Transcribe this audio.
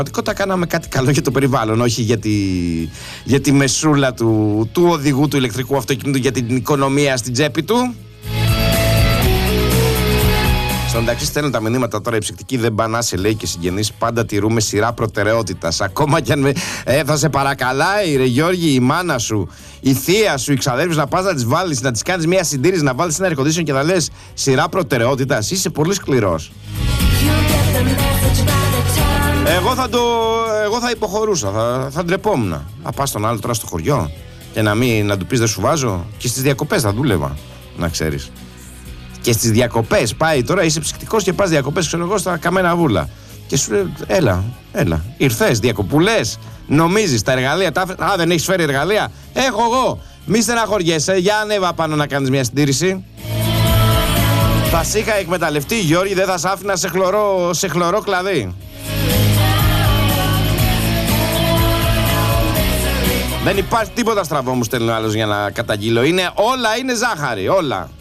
πραγματικότητα κάναμε κάτι καλό για το περιβάλλον, όχι για τη μεσούλα του οδηγού του ηλεκτρικού αυτοκίνητου, για την οικονομία στην τσέπη του. Στον μεταξύ στέλνουν τα μηνύματα τώρα, οι ψυκτικοί δεν μπανάσε, λέει, και συγγενείς πάντα τηρούμε σειρά προτεραιότητας. Ακόμα κι αν θα σε παρακαλάει, ρε Γιώργη, η μάνα σου, η θεία σου, η ξαδέρφη να πας να τις βάλεις, να τις κάνεις μια συντήρηση, να βάλεις ένα air condition και θα λες σειρά προτεραιότητας. Είσαι πολύ σκληρός. Εγώ θα υποχωρούσα, θα ντρεπόμουν. Να πας στον άλλο τώρα στο χωριό και να του πεις δεν σου βάζω. Και στις διακοπές θα δούλευα, να ξέρεις. Και στις διακοπές πάει τώρα, είσαι ψυκτικός και πας διακοπές, ξέρω εγώ, στα Καμένα Βούλα. Και σου λέει, έλα, ήρθες διακοπούλες, νομίζεις τα εργαλεία, δεν έχεις φέρει εργαλεία, έχω εγώ, μη στεναχωριέσαι, για ανέβα πάνω να κάνεις μια συντήρηση. Θα σ' είχα εκμεταλλευτεί, Γιώργη, δεν θα σ' άφηνα σε χλωρό κλαδί. Δεν υπάρχει τίποτα στραβό, μου στέλνει ο άλλος για να καταγγείλω. Όλα είναι ζάχαρη, όλα.